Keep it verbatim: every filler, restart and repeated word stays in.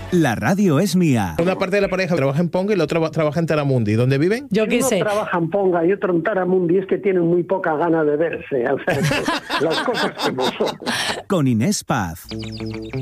La radio es mía. Una parte de la pareja trabaja en Ponga y la otra trabaja en Taramundi. ¿Dónde viven? Yo qué sé. Uno trabaja en Ponga y otro en Taramundi, es que tienen muy poca gana de verse. O sea, las cosas como son. Con Inés Paz.